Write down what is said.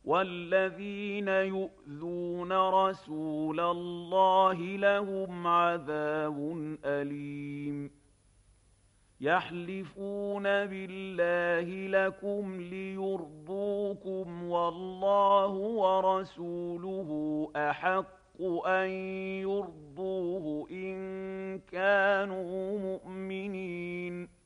وَالَّذِينَ يُؤْذُونَ رَسُولَ اللَّهِ لَهُمْ عَذَابٌ أَلِيمٌ يَحْلِفُونَ بِاللَّهِ لَكُمْ لِيُرْضُوكُمْ وَاللَّهُ وَرَسُولُهُ أَحَقُّ أَن يُرْضُوهُ إِن كَانُوا مُؤْمِنِينَ